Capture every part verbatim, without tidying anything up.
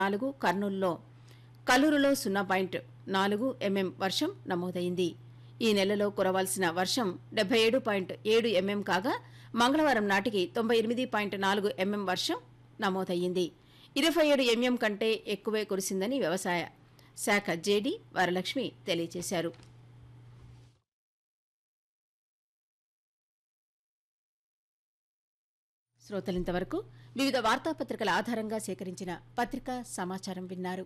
నాలుగు, కర్నూలులో కల్లూరులో సున్నా పాయింట్ నాలుగు ఎంఎం వర్షం నమోదైంది. ఈ నెలలో కురవాల్సిన వర్షం డెబ్బై ఏడు పాయింట్ ఏడు ఎంఎం కాగా మంగళవారం నాటికి తొంభై ఎనిమిది పాయింట్ నాలుగు ఎంఎం వర్షం నమోదయ్యింది. ఇరవై ఏడు ఎంఎం కంటే ఎక్కువే కురిసిందని వ్యవసాయ శాఖ జేడీ వరలక్ష్మి తెలియజేశారు. శ్రోతలింతవరకు వివిధ వార్తాపత్రికల ఆధారంగా సేకరించిన పత్రికా సమాచారం విన్నారు.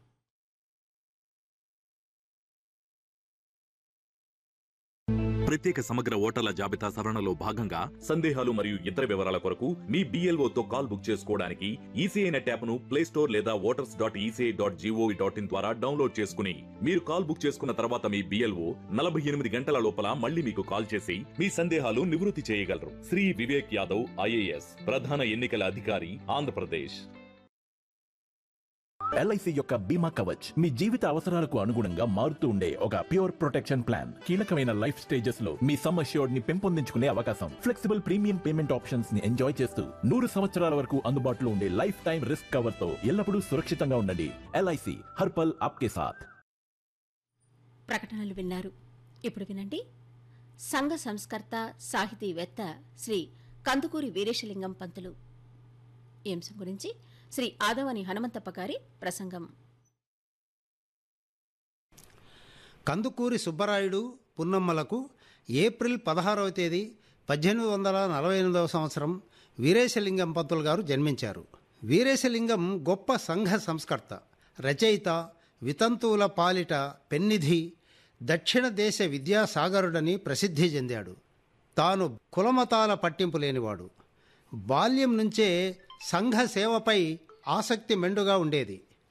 ప్రత్యేక సమగ్ర ఓటర్ల జాబితా సవరణలో భాగంగా సందేహాలు మరియు ఇతర వివరాల కొరకు మీ బిఎల్ఓతో కాల్ బుక్ చేసుకోవడానికి ఈసీఐ నెట్ యాప్ ను ప్లే స్టోర్ లేదా voters dot ECI dot GOV dot in ద్వారా డౌన్లోడ్ చేసుకుని మీరు కాల్ బుక్ చేసుకున్న తర్వాత మీ బిఎల్ఓ నలభై ఎనిమిది గంటల లోపల మళ్ళీ మీకు కాల్ చేసి మీ సందేహాలు నివృత్తి చేయగలరు. శ్రీ వివేక్ యాదవ్ ఐఏఎస్ ప్రధాన ఎన్నికల అధికారి, ఆంధ్రప్రదేశ్. ఎల్ఐసి యొక్క బీమా కవచ్ మీ జీవిత అవసరాలకు అనుగుణంగా మారుతూ ఉండే ఒక ప్యూర్ ప్రొటెక్షన్ ప్లాన్. కీలకమైన లైఫ్ స్టేజెస్ లో మీ సమ్ అష్యూర్డ్ ని పెంపొందించుకునే అవకాశం, ఫ్లెక్సిబుల్ ప్రీమియం పేమెంట్ ఆప్షన్స్ ని ఎంజాయ్ చేస్తూ నూరు సంవత్సరాల వరకు అందుబాటులో ఉండే లైఫ్ టైం రిస్క్ కవర్ తో ఎల్లప్పుడూ సురక్షితంగా ఉండండి. ఎల్ఐసి హర్పల్ ఆప్కే సాథ్. ప్రకటనలు విన్నారు. ఇప్పుడు వినండి. సంఘ సంస్కర్త, సాహితీవేత్త శ్రీ కందుకూరి వీరేశలింగం పంతులు ఈ అంశం గురించి శ్రీ ఆదవని హనుమంతప్ప గారి ప్రసంగం. కందుకూరి సుబ్బరాయుడు పున్నమ్మలకు ఏప్రిల్ పదహారవ తేదీ పద్దెనిమిది వందల నలభై ఎనిమిదవ సంవత్సరం వీరేశలింగం పంతులు గారు జన్మించారు. వీరేశలింగం గొప్ప సంఘ సంస్కర్త, రచయిత, వితంతువుల పాలిట పెన్నిధి, దక్షిణ దేశ విద్యాసాగరుడని ప్రసిద్ధి చెందాడు. తాను కులమతాల పట్టింపు లేనివాడు. బాల్యం నుంచే సంఘ సేవపై ఆసక్తి మెండుగా ఉండేది.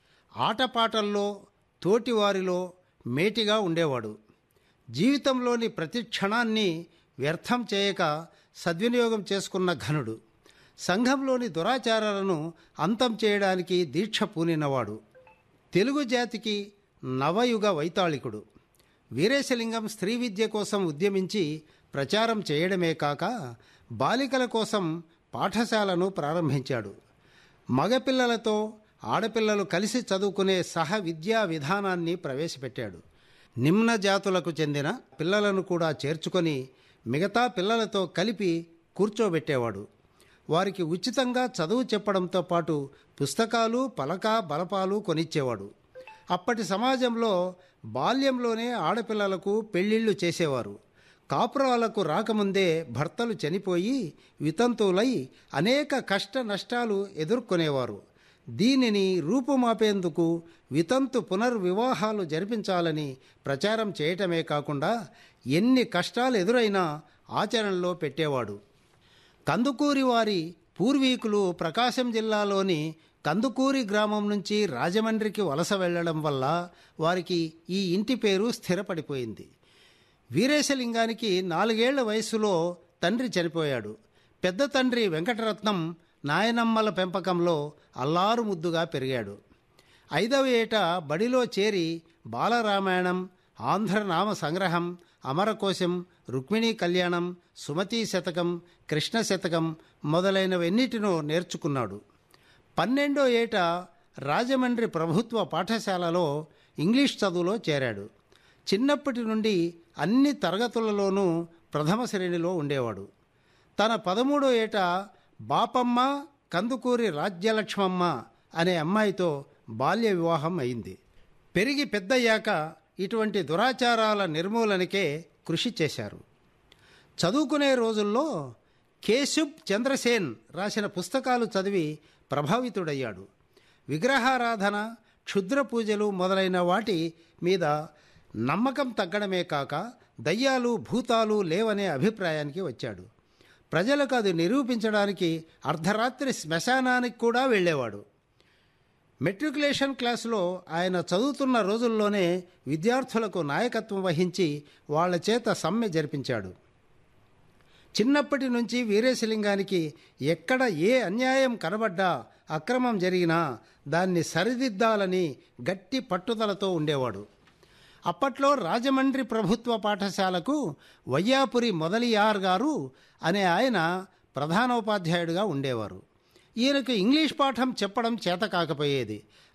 ఆటపాటల్లో తోటివారిలో మేటిగా ఉండేవాడు. జీవితంలోని ప్రతి క్షణాన్ని వ్యర్థం చేయక సద్వినియోగం చేసుకున్న ఘనుడు. సంఘంలోని దురాచారాలను అంతం చేయడానికి దీక్ష పూనినవాడు. తెలుగు జాతికి నవయుగ వైతాళికుడు. వీరేశలింగం స్త్రీ విద్య కోసం ఉద్యమించి ప్రచారం చేయడమే కాక బాలికల కోసం పాఠశాలను ప్రారంభించాడు. మగపిల్లలతో ఆడపిల్లలు కలిసి చదువుకునే సహ విద్యా విధానాన్ని ప్రవేశపెట్టాడు. నిమ్న జాతులకు చెందిన పిల్లలను కూడా చేర్చుకొని మిగతా పిల్లలతో కలిపి కూర్చోబెట్టేవాడు. వారికి ఉచితంగా చదువు చెప్పడంతో పాటు పుస్తకాలు, పలక, బలపాలు కొనిచ్చేవాడు. అప్పటి సమాజంలో బాల్యంలోనే ఆడపిల్లలకు పెళ్లిళ్లు చేసేవారు. కాపురాలకు రాకముందే భర్తలు చనిపోయి వితంతువులై అనేక కష్ట నష్టాలు ఎదుర్కొనేవారు. దీనిని రూపుమాపేందుకు వితంతు పునర్వివాహాలు జరిపించాలని ప్రచారం చేయటమే కాకుండా ఎన్ని కష్టాలు ఎదురైనా ఆచరణలో పెట్టేవాడు. కందుకూరి వారి పూర్వీకులు ప్రకాశం జిల్లాలోని కందుకూరి గ్రామం నుంచి రాజమండ్రికి వలస వెళ్లడం వల్ల వారికి ఈ ఇంటి పేరు స్థిరపడిపోయింది. వీరేశలింగానికి నాలుగేళ్ల వయస్సులో తండ్రి చనిపోయాడు. పెద్ద తండ్రి వెంకటరత్నం నాయనమ్మల పెంపకంలో అల్లారు ముద్దుగా పెరిగాడు. ఐదవ ఏట బడిలో చేరి బాలరామాయణం, ఆంధ్రనామ సంగ్రహం, అమరకోశం, రుక్మిణీ కళ్యాణం, సుమతీ శతకం, కృష్ణ శతకం మొదలైనవన్నిటినో నేర్చుకున్నాడు. పన్నెండో ఏట రాజమండ్రి ప్రభుత్వ పాఠశాలలో ఇంగ్లీష్ చదువులో చేరాడు. చిన్నప్పటి నుండి అన్ని తరగతులలోనూ ప్రథమ శ్రేణిలో ఉండేవాడు. తన పదమూడో ఏట బాపమ్మ కందుకూరి రాజ్యలక్ష్మమ్మ అనే అమ్మాయితో బాల్య వివాహం అయింది. పెరిగి పెద్దయ్యాక ఇటువంటి దురాచారాల నిర్మూలనకే కృషి చేశారు. చదువుకునే రోజుల్లో కేశబ్ చంద్రసేన్ రాసిన పుస్తకాలు చదివి ప్రభావితుడయ్యాడు. విగ్రహారాధన, క్షుద్ర పూజలు మొదలైన వాటి మీద నమ్మకం తగ్గడమే కాక దయ్యాలు, భూతాలు లేవనే అభిప్రాయానికి వచ్చాడు. ప్రజలకు అది నిరూపించడానికి అర్ధరాత్రి శ్మశానానికి కూడా వెళ్ళేవాడు. మెట్రికులేషన్ క్లాసులో ఆయన చదువుతున్న రోజుల్లోనే విద్యార్థులకు నాయకత్వం వహించి వాళ్ల చేత సమ్మె జరిపించాడు. చిన్నప్పటి నుంచి వీరేశలింగానికి ఎక్కడ ఏ అన్యాయం కనబడ్డా, అక్రమం జరిగినా దాన్ని సరిదిద్దాలని గట్టి పట్టుదలతో ఉండేవాడు. అప్పట్లో రాజమండ్రి ప్రభుత్వ పాఠశాలకు వయ్యాపురి మొదలియార్ గారు అనే ఆయన ప్రధానోపాధ్యాయుడిగా ఉండేవారు. ఈయనకు ఇంగ్లీష్ పాఠం చెప్పడం చేత కాకపోయేది.